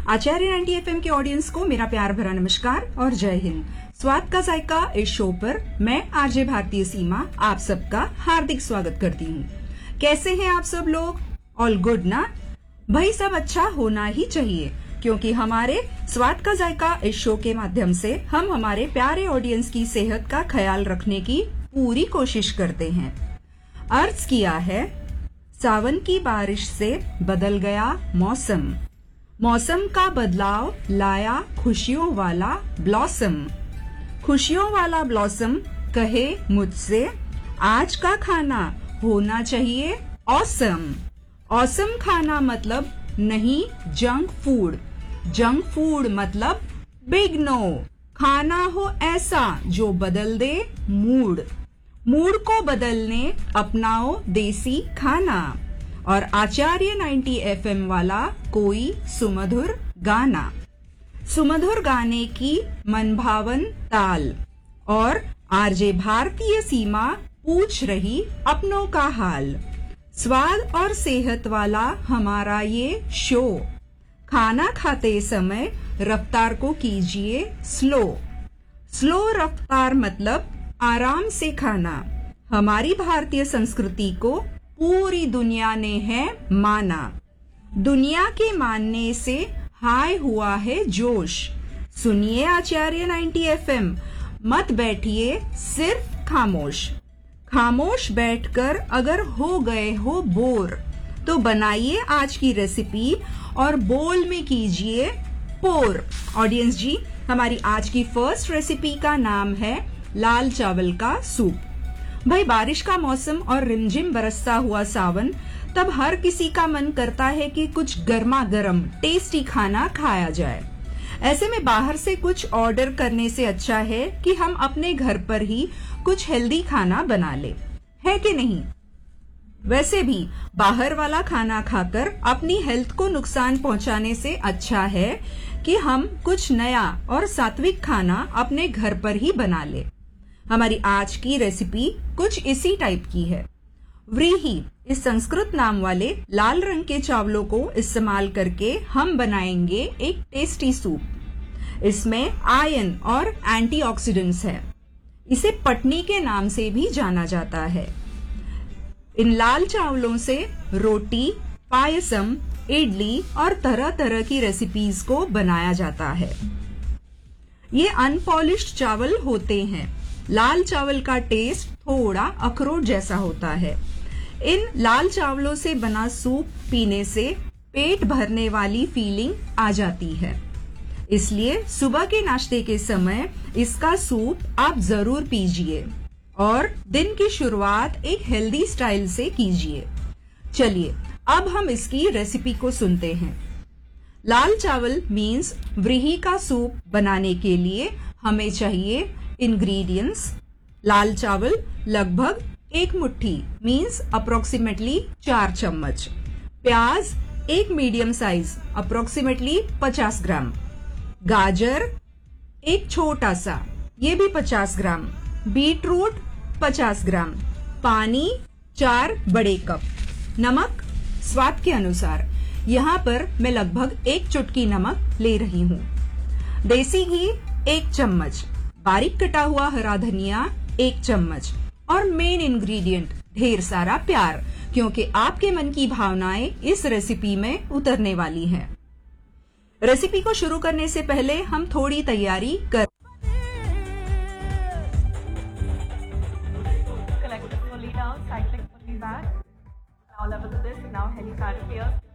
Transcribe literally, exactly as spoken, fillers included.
आचार्य ninety FM के audience को मेरा प्यार भरा नमस्कार और जय हिंद। स्वाद का जायका इस शो पर मैं आरजे भारतीय सीमा आप सबका हार्दिक स्वागत करती हूँ। कैसे हैं आप सब लोग? ऑल गुड ना? भाई सब अच्छा होना ही चाहिए, क्योंकि हमारे स्वाद का जायका इस शो के माध्यम से हम हमारे प्यारे ऑडियंस की सेहत का ख्याल रखने की पूरी कोशिश करते हैं। अर्ज किया है, सावन की बारिश से बदल गया मौसम, मौसम का बदलाव लाया खुशियों वाला ब्लॉसम, खुशियों वाला ब्लॉसम कहे मुझसे आज का खाना होना चाहिए ऑसम। ऑसम खाना मतलब नहीं जंक फूड, जंक फूड मतलब बिग नो। खाना हो ऐसा जो बदल दे मूड, मूड को बदलने अपनाओ देसी खाना। और आचार्य नाइंटी एफएम वाला कोई सुमधुर गाना, सुमधुर गाने की मनभावन ताल। और आरजे भारतीय सीमा पूछ रही अपनों का हाल। स्वाद और सेहत वाला हमारा ये शो, खाना खाते समय रफ्तार को कीजिए स्लो। स्लो रफ्तार मतलब आराम से खाना। हमारी भारतीय संस्कृति को पूरी दुनिया ने है माना, दुनिया के मानने से हाय हुआ है जोश। सुनिए आचार्य नाइंटी एफएम, मत बैठिए सिर्फ खामोश। खामोश बैठकर अगर हो गए हो बोर, तो बनाइए आज की रेसिपी और बोल में कीजिए पोर। ऑडियंस जी, हमारी आज की फर्स्ट रेसिपी का नाम है लाल चावल का सूप। भाई बारिश का मौसम और रिमझिम बरसता हुआ सावन, तब हर किसी का मन करता है कि कुछ गर्मा गर्म टेस्टी खाना खाया जाए। ऐसे में बाहर से कुछ ऑर्डर करने से अच्छा है कि हम अपने घर पर ही कुछ हेल्दी खाना बना ले, है कि नहीं? वैसे भी बाहर वाला खाना खाकर अपनी हेल्थ को नुकसान पहुंचाने से अच्छा है कि हम कुछ नया और सात्विक खाना अपने घर पर ही बना ले। हमारी आज की रेसिपी कुछ इसी टाइप की है। व्रीही इस संस्कृत नाम वाले लाल रंग के चावलों को इस्तेमाल करके हम बनाएंगे एक टेस्टी सूप। इसमें आयरन और एंटीऑक्सीडेंट्स है। इसे पटनी के नाम से भी जाना जाता है। इन लाल चावलों से रोटी, पायसम, इडली और तरह तरह की रेसिपीज को बनाया जाता है। ये अनपॉलिश्ड चावल होते हैं। लाल चावल का टेस्ट थोड़ा अखरोट जैसा होता है। इन लाल चावलों से बना सूप पीने से पेट भरने वाली फीलिंग आ जाती है, इसलिए सुबह के नाश्ते के समय इसका सूप आप जरूर पीजिए और दिन की शुरुआत एक हेल्दी स्टाइल से कीजिए। चलिए अब हम इसकी रेसिपी को सुनते हैं। लाल चावल मीन्स व्रीही का सूप बनाने के लिए हमें चाहिए इंग्रेडिएंट्स। लाल चावल लगभग एक मुट्ठी मीन्स अप्रोक्सीमेटली चार चम्मच। प्याज एक मीडियम साइज अप्रोक्सीमेटली पचास ग्राम। गाजर एक छोटा सा, ये भी पचास ग्राम। बीट रूट पचास ग्राम। पानी चार बड़े कप। नमक स्वाद के अनुसार, यहाँ पर मैं लगभग एक चुटकी नमक ले रही हूँ। देसी घी एक चम्मच। बारीक कटा हुआ हरा धनिया एक चम्मच। और मेन इंग्रेडिएंट ढेर सारा प्यार, क्योंकि आपके मन की भावनाएं इस रेसिपी में उतरने वाली हैं। रेसिपी को शुरू करने से पहले हम थोड़ी तैयारी कर Collect fully down, cyclic fully back. Now level to this, now helicopter here.